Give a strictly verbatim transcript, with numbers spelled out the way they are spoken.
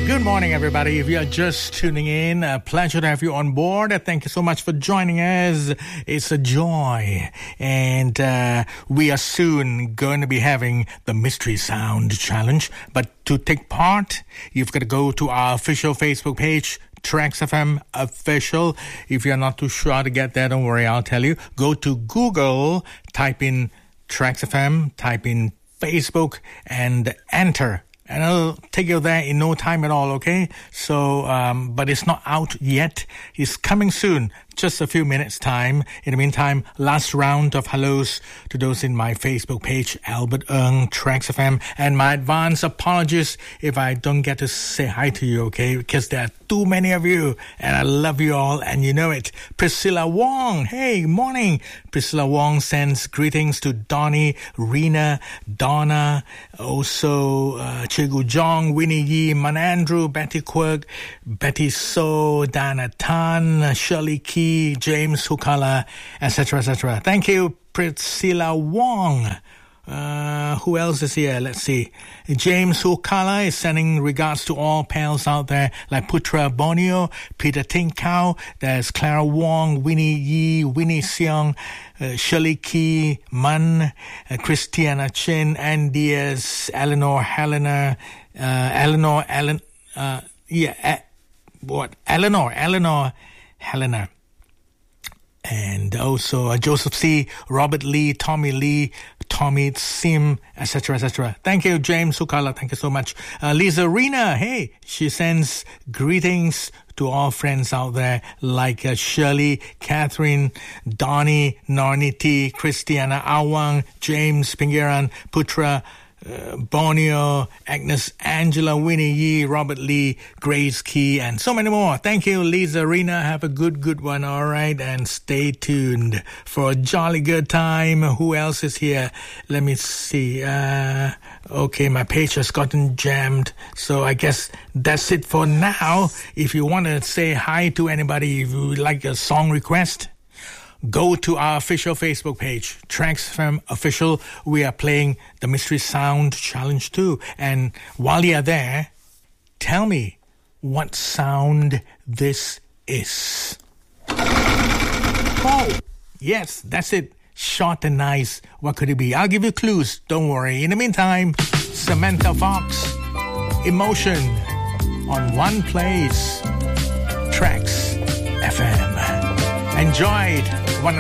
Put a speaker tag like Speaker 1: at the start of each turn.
Speaker 1: Good morning, everybody. If you're just tuning in, a pleasure to have you on board. Thank you so much for joining us. It's a joy. And uh, we are soon going to be having the Mystery Sound Challenge. But to take part, you've got to go to our official Facebook page, Tracks F M Official. If you're not too sure how to get there, don't worry, I'll tell you. Go to Google, type in Tracks F M, type in Facebook, and enter. And it'll take you there in no time at all, okay? So, um, but it's not out yet. It's coming soon. Just a few minutes' time. In the meantime, last round of hellos to those in my Facebook page, Albert Ng, Tracks F M, and my advance apologies if I don't get to say hi to you, okay? Because there are too many of you, and I love you all, and you know it. Priscilla Wong, hey, morning. Priscilla Wong sends greetings to Donnie, Rena, Donna, also uh, Chigu Jong, Winnie Yee, Man Andrew, Betty Quirk, Betty So, Dana Tan, Shirley Key, James Hukala, et cetera, et cetera. Thank you, Priscilla Wong. Uh, who else is here? Let's see. James Hukala is sending regards to all pals out there like Putra Bonio, Peter Tinkau, there's Clara Wong, Winnie Yee, Winnie Seong, uh, Shirley Key, Man, uh, Christiana Chin, Ann Diaz, Eleanor Helena, uh, Eleanor, Ellen, uh, yeah, uh, what? Eleanor, Eleanor Helena. And also uh, Joseph C., Robert Lee, Tommy Lee, Tommy Sim, et cetera, et cetera. Thank you, James Sukala. Thank you so much. Uh, Lisa Rena, hey, she sends greetings to all friends out there like uh, Shirley, Catherine, Donnie, Narniti, Christiana Awang, James Pingiran, Putra, Uh, Borneo, Agnes Angela, Winnie Yee, Robert Lee, Grace Key, and so many more. Thank you, Lisa Rena. Have a good, good one, all right? And stay tuned for a jolly good time. Who else is here? Let me see. Uh, okay, my page has gotten jammed, so I guess that's it for now. If you want to say hi to anybody, if you would like a song request, go to our official Facebook page, Tracks F M Official. We are playing the Mystery Sound Challenge too. And while you're there, tell me what sound this is. Oh, yes, that's it. Short and nice. What could it be? I'll give you clues. Don't worry. In the meantime, Samantha Fox, Emotion on One Place, Tracks F M. Enjoyed. One